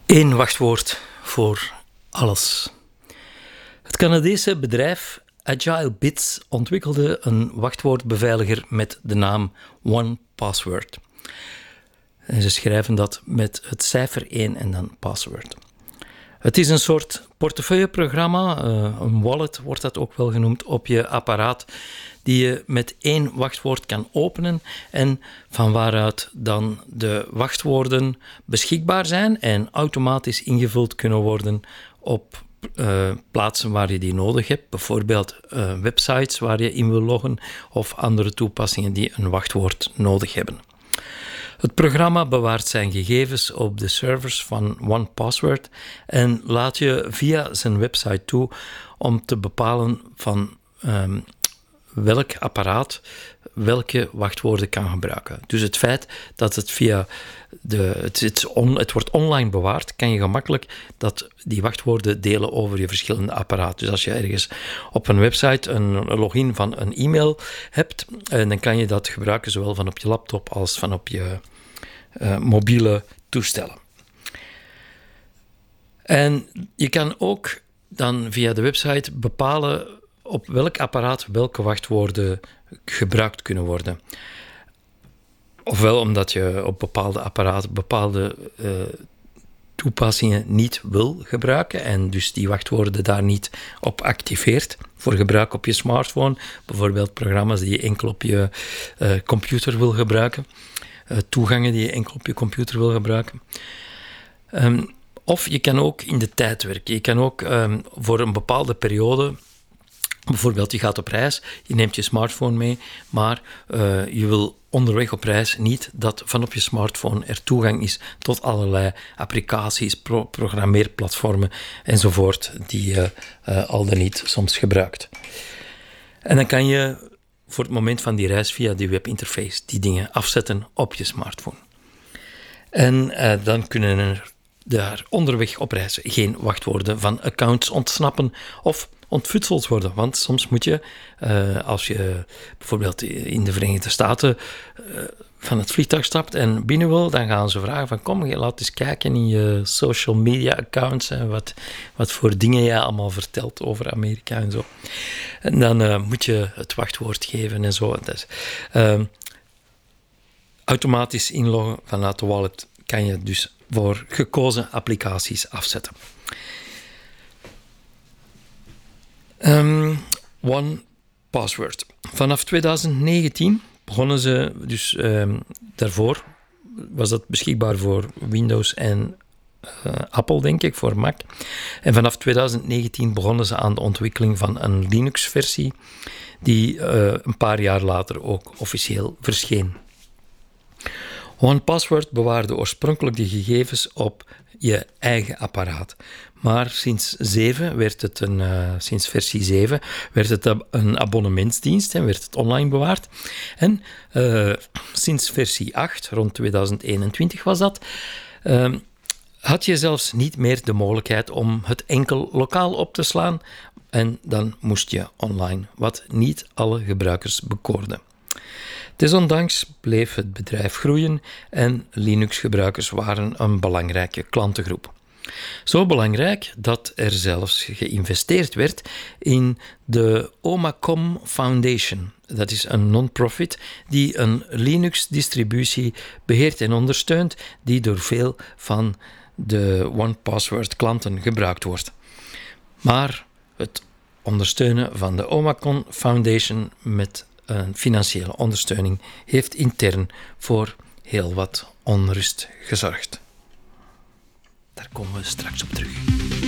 Eén wachtwoord voor alles. Het Canadese bedrijf AgileBits ontwikkelde een wachtwoordbeveiliger met de naam OnePassword. En ze schrijven dat met het cijfer 1 en dan password. Het is een soort portefeuilleprogramma, een wallet wordt dat ook wel genoemd, op je apparaat, die je met één wachtwoord kan openen en van waaruit dan de wachtwoorden beschikbaar zijn en automatisch ingevuld kunnen worden op plaatsen waar je die nodig hebt. Bijvoorbeeld websites waar je in wil loggen of andere toepassingen die een wachtwoord nodig hebben. Het programma bewaart zijn gegevens op de servers van OnePassword en laat je via zijn website toe om te bepalen van welk apparaat welke wachtwoorden kan gebruiken. Dus het feit dat het via het wordt online bewaard, kan je gemakkelijk die wachtwoorden delen over je verschillende apparaten. Dus als je ergens op een website een login van een e-mail hebt, dan kan je dat gebruiken zowel van op je laptop als van op je mobiele toestellen. En je kan ook dan via de website bepalen op welk apparaat welke wachtwoorden gebruikt kunnen worden. Ofwel omdat je op bepaalde apparaten bepaalde toepassingen niet wil gebruiken en dus die wachtwoorden daar niet op activeert voor gebruik op je smartphone. Bijvoorbeeld programma's die je enkel op je computer wil gebruiken. Toegangen die je enkel op je computer wil gebruiken. Of je kan ook in de tijd werken. Je kan ook voor een bepaalde periode, bijvoorbeeld je gaat op reis, je neemt je smartphone mee, maar je wil onderweg op reis niet dat van op je smartphone er toegang is tot allerlei applicaties, programmeerplatformen enzovoort, die je al dan niet soms gebruikt. En dan kan je voor het moment van die reis via die webinterface die dingen afzetten op je smartphone. En dan kunnen er daar onderweg op reis geen wachtwoorden van accounts ontsnappen of ontfutseld worden. Want soms moet je, als je bijvoorbeeld in de Verenigde Staten van het vliegtuig stapt en binnen wil, dan gaan ze vragen van kom, laat eens kijken in je social media accounts en wat voor dingen jij allemaal vertelt over Amerika en zo. En dan moet je het wachtwoord geven en zo. Dus, automatisch inloggen vanuit de wallet kan je dus voor gekozen applicaties afzetten. OnePassword. Vanaf 2019 begonnen ze, dus daarvoor was dat beschikbaar voor Windows en Apple, denk ik, voor Mac. En vanaf 2019 begonnen ze aan de ontwikkeling van een Linux-versie, die een paar jaar later ook officieel verscheen. OnePassword bewaarde oorspronkelijk de gegevens op je eigen apparaat. Maar sinds versie 7 werd het een abonnementsdienst en werd het online bewaard. En sinds versie 8, rond 2021 was dat, had je zelfs niet meer de mogelijkheid om het enkel lokaal op te slaan en dan moest je online, wat niet alle gebruikers bekoorde. Desondanks bleef het bedrijf groeien en Linux-gebruikers waren een belangrijke klantengroep. Zo belangrijk dat er zelfs geïnvesteerd werd in de Omacom Foundation. Dat is een non-profit die een Linux-distributie beheert en ondersteunt, die door veel van de OnePassword-klanten gebruikt wordt. Maar het ondersteunen van de Omacom Foundation met een financiële ondersteuning heeft intern voor heel wat onrust gezorgd. Daar komen we straks op terug.